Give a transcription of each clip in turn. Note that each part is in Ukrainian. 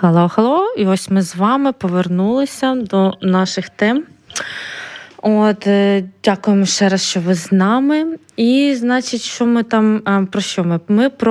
Хало, і ось ми з вами повернулися до наших тем. Дякуємо ще раз, що ви з нами. І, значить, що ми там, про що ми?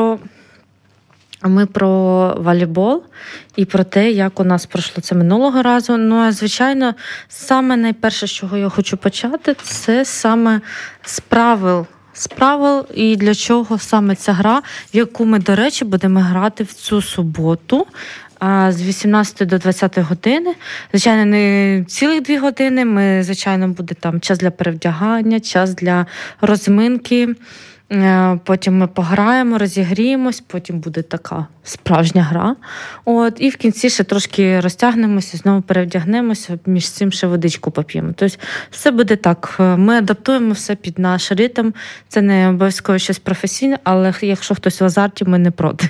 Ми про волейбол і про те, як у нас пройшло це минулого разу. Ну, а, звичайно, саме найперше, з чого я хочу почати, це саме з правил і для чого саме ця гра, в яку ми, до речі, будемо грати в цю суботу з 18 до 20 години. Звичайно, не цілих 2 години. Ми, звичайно, буде там час для перевдягання, час для розминки. Потім ми пограємо, розігріємось, потім буде така справжня гра. І в кінці ще трошки розтягнемося, знову перевдягнемося, між цим ще водичку поп'ємо. Тобто все буде так. Ми адаптуємо все під наш ритм. Це не обов'язково щось професійне, але якщо хтось в азарті, ми не проти.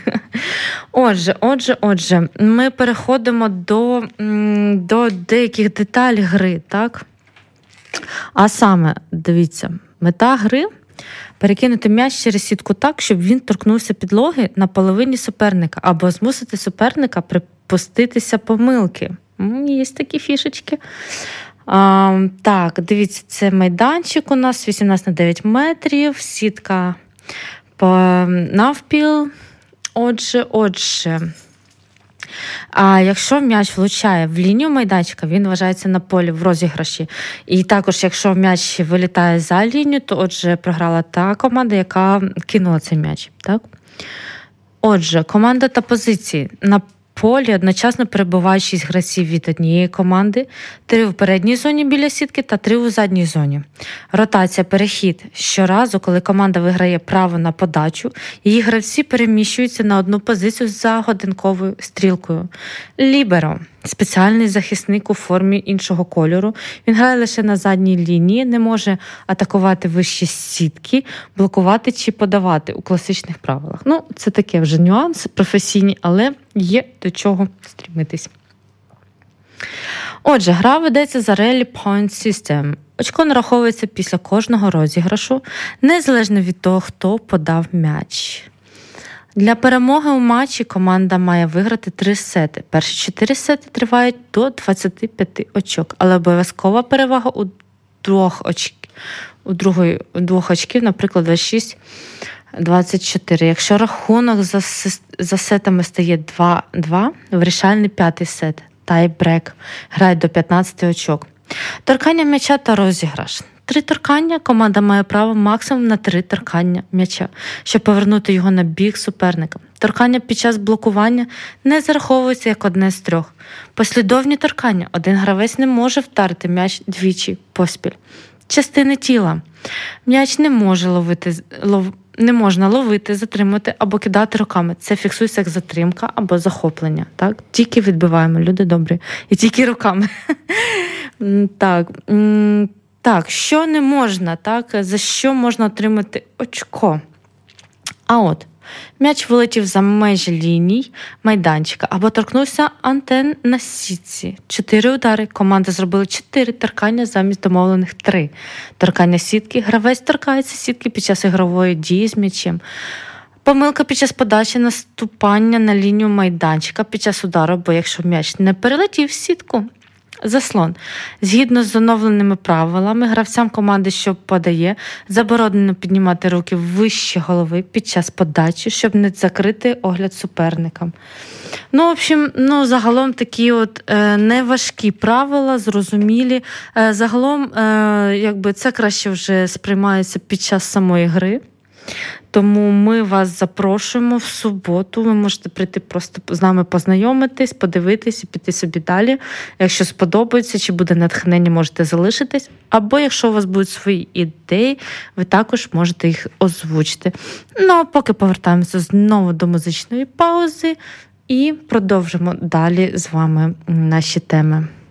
Отже, ми переходимо до деяких деталей гри, так? А саме, дивіться, мета гри – перекинути м'яч через сітку так, щоб він торкнувся підлоги на половині суперника, або змусити суперника припуститися помилки. Є такі фішечки. Так, дивіться, це майданчик у нас 18 на 9 метрів, сітка навпіл. Отже. А якщо м'яч влучає в лінію майданчика, він вважається на полі в розіграші. І також, якщо м'яч вилітає за лінію, то, отже, програла та команда, яка кинула цей м'яч. Так? Отже, команда та позиції. На полі одночасно перебувають 6 гравців від однієї команди, 3 в передній зоні біля сітки та 3 у задній зоні. Ротація, перехід. Щоразу, коли команда виграє право на подачу, її гравці переміщуються на одну позицію за годинковою стрілкою. Ліберо – спеціальний захисник у формі іншого кольору. Він грає лише на задній лінії, не може атакувати вище сітки, блокувати чи подавати у класичних правилах. Це таке вже нюанси професійні, але є до чого стрімитись. Отже, гра ведеться за Rally Point System. Очко нараховується після кожного розіграшу, незалежно від того, хто подав м'яч. Для перемоги у матчі команда має виграти 3 сети. Перші 4 сети тривають до 25 очок, але обов'язкова перевага у 2 очків, наприклад, 26-24. Якщо рахунок за сетами стає 2-2, вирішальний 5-й сет, тайбрек, грають до 15 очок. Торкання м'яча та розіграш. 3 торкання, команда має право максимум на 3 торкання м'яча, щоб повернути його на бік суперника. Торкання під час блокування не зараховується як одне з 3. Послідовні торкання. Один гравець не може вдарити м'яч двічі поспіль. Частини тіла. М'яч не можна ловити, затримати або кидати руками. Це фіксується як затримка або захоплення. Так? Тільки відбиваємо, люди добрі. І тільки руками. Так, що не можна, так? За що можна отримати очко? М'яч вилетів за межі ліній майданчика або торкнувся антен на сітці. 4 удари. Команда зробила 4 торкання замість домовлених 3. Торкання сітки. Гравець торкається сітки під час ігрової дії з м'ячем. Помилка під час подачі, наступання на лінію майданчика під час удару, бо якщо м'яч не перелетів в сітку. Заслон. Згідно з оновленими правилами, гравцям команди, що подає, заборонено піднімати руки вище голови під час подачі, щоб не закрити огляд суперникам. Загалом такі неважкі правила, зрозумілі. Загалом, це краще вже сприймається під час самої гри. Тому ми вас запрошуємо в суботу. Ви можете прийти просто з нами познайомитись, подивитись і піти собі далі. Якщо сподобається чи буде натхнення, можете залишитись. Або якщо у вас будуть свої ідеї, ви також можете їх озвучити. А поки повертаємося знову до музичної паузи і продовжимо далі з вами наші теми.